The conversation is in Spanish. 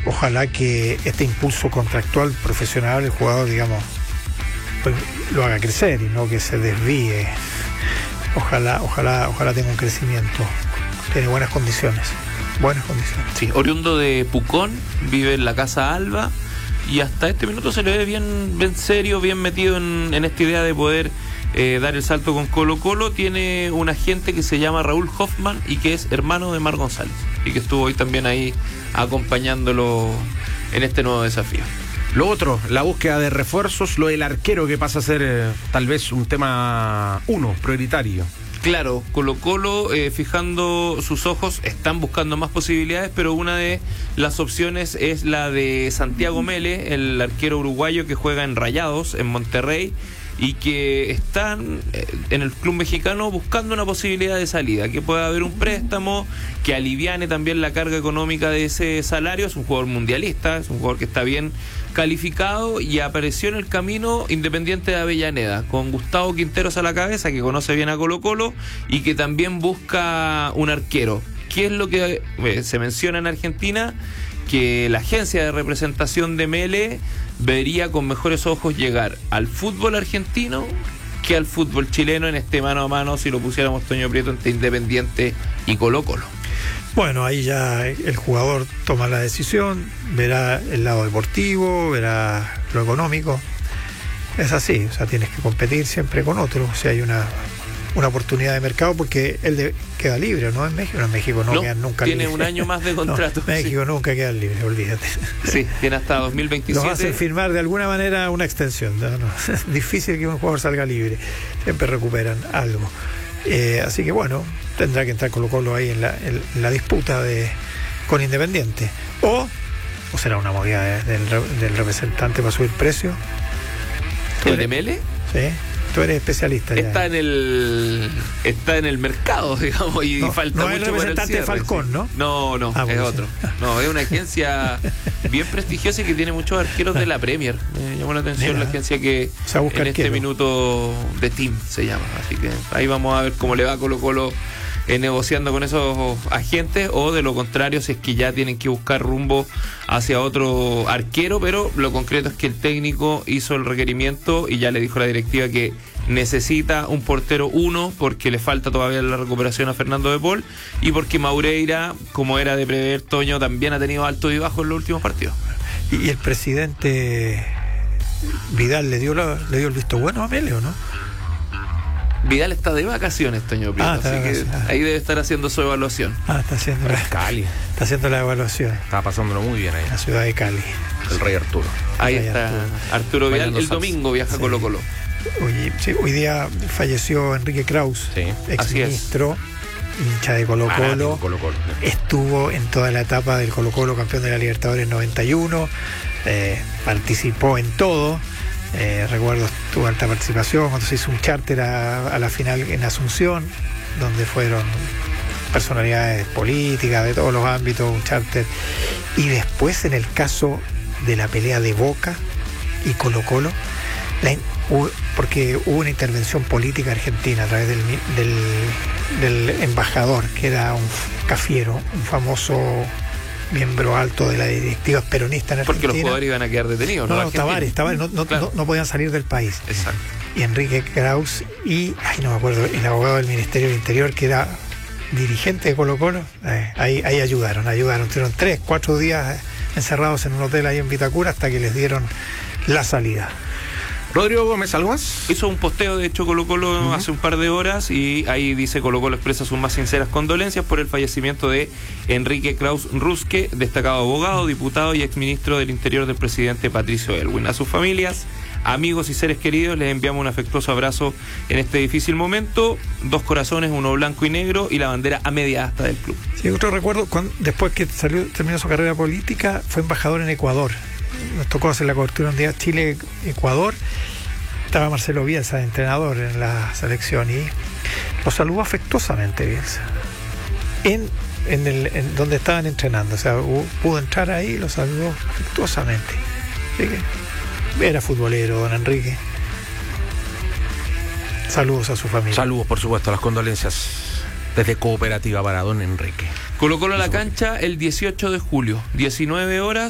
ojalá que este impulso contractual profesional el jugador, digamos, pues, lo haga crecer y no que se desvíe. Ojalá tenga un crecimiento. Tiene buenas condiciones. Sí, oriundo de Pucón, vive en la Casa Alba y hasta este minuto se le ve bien serio, bien metido en esta idea de poder dar el salto con Colo-Colo. Tiene un agente que se llama Raúl Hoffman y que es hermano de Mar González y que estuvo hoy también ahí acompañándolo en este nuevo desafío. Lo otro, la búsqueda de refuerzos, lo del arquero que pasa a ser tal vez un tema prioritario. Claro, Colo-Colo, fijando sus ojos, están buscando más posibilidades, pero una de las opciones es la de Santiago Mele, el arquero uruguayo que juega en Rayados, en Monterrey, y que están en el club mexicano buscando una posibilidad de salida, que pueda haber un préstamo que aliviane también la carga económica de ese salario. Es un jugador mundialista, es un jugador que está bien calificado y apareció en el camino Independiente de Avellaneda, con Gustavo Quinteros a la cabeza, que conoce bien a Colo-Colo y que también busca un arquero. ¿Qué es lo que se menciona en Argentina? Que la agencia de representación de Mele vería con mejores ojos llegar al fútbol argentino que al fútbol chileno en este mano a mano, si lo pusiéramos Toño Prieto, entre Independiente y Colo-Colo. Bueno, ahí ya el jugador toma la decisión, verá el lado deportivo, verá lo económico. Es así, o sea, tienes que competir siempre con otros. Si hay una oportunidad de mercado, porque él queda libre, ¿no? En México no quedan nunca tiene libres. Un año más de contrato. México nunca queda libre, olvídate. Sí, tiene hasta 2027. Nos hacen firmar de alguna manera una extensión. No. Es difícil que un jugador salga libre. Siempre recuperan algo. Así que bueno, tendrá que entrar Colo-Colo ahí en la disputa con Independiente. O será una movida del representante para subir precio. ¿El de Mele? Sí. Tú eres especialista ya. Está en el mercado, digamos, y falta no mucho. No es el representante de Falcón, ¿sí? ¿No? No, es otro. No, es una agencia bien prestigiosa y que tiene muchos arqueros de la Premier. Me llamó la atención la agencia que en este minuto de Team se llama. Así que ahí vamos a ver cómo le va a Colo-Colo negociando con esos agentes, o de lo contrario, si es que ya tienen que buscar rumbo hacia otro arquero. Pero lo concreto es que el técnico hizo el requerimiento y ya le dijo a la directiva que necesita un portero 1 porque le falta todavía la recuperación a Fernando de Paul y porque Maureira, como era de prever, Toño, también ha tenido alto y bajo en los últimos partidos. ¿Y el presidente Vidal le dio el visto bueno a Mele o no? Vidal está de vacaciones, Toño Prieto, así que ahí debe estar haciendo su evaluación. Está haciendo Cali. Está haciendo la evaluación. Está pasándolo muy bien ahí. La ciudad de Cali. El Rey Arturo. Ahí está Arturo Vidal. El domingo viaja a Colo-Colo. Hoy día falleció Enrique Kraus, exministro, hincha de Colo-Colo. Estuvo en toda la etapa del Colo-Colo, campeón de la Libertadores 91. Participó en todo. Recuerdo, tuvo alta participación cuando se hizo un charter a la final en Asunción, donde fueron personalidades políticas de todos los ámbitos, un charter. Y después, en el caso de la pelea de Boca y Colo-Colo, porque hubo una intervención política argentina a través del embajador, que era un Cafiero, un famoso miembro alto de la directiva peronista en Argentina. Porque los jugadores iban a quedar detenidos, ¿no? Tavares no podían salir del país. Exacto. Y Enrique Kraus y, no me acuerdo, el abogado del Ministerio del Interior, que era dirigente de Colo-Colo, ahí ayudaron. Tuvieron 3-4 días encerrados en un hotel ahí en Vitacura hasta que les dieron la salida. Rodrigo Gómez, ¿algo más? Hizo un posteo, de hecho, Colo-Colo hace un par de horas, y ahí dice: Colo-Colo expresa sus más sinceras condolencias por el fallecimiento de Enrique Kraus Ruske, destacado abogado, diputado y exministro del Interior del presidente Patricio Aylwin. A sus familias, amigos y seres queridos les enviamos un afectuoso abrazo en este difícil momento. 2 corazones, uno blanco y negro, y la bandera a media asta del club. Sí, otro recuerdo, después que terminó su carrera política, fue embajador en Ecuador. Nos tocó hacer la cobertura un día Chile-Ecuador. Estaba Marcelo Bielsa de entrenador en la selección y lo saludó afectuosamente Bielsa en donde estaban entrenando. O sea, pudo entrar ahí y lo saludó afectuosamente. Así que era futbolero, don Enrique. Saludos a su familia. Saludos, por supuesto, las condolencias desde Cooperativa para don Enrique. Colo-Colo a la cancha el 18 de julio, 19 horas.